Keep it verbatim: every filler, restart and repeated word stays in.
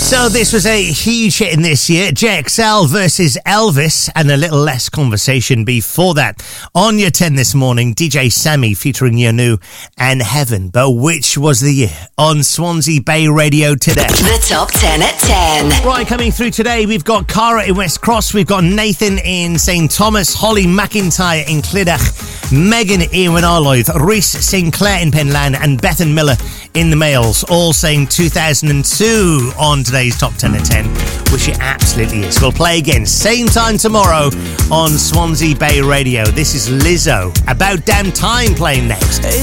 So this was a huge hit in this year. J X L versus Elvis, and a little less conversation before that. On your ten this morning, D J Sammy featuring Yanu and Heaven. But which was the year? On Swansea Bay Radio today. The top ten at ten. Right, coming through today, we've got Cara in West Cross, we've got Nathan in Saint Thomas, Holly McIntyre in Clydach, Megan in Arloyd, Rhys Sinclair in Penlan, and Bethan Miller in the Males, all saying two thousand two on today's top ten at ten, which it absolutely is. We'll play again same time tomorrow on Swansea Bay Radio. This is Lizzo, About Damn Time, playing next.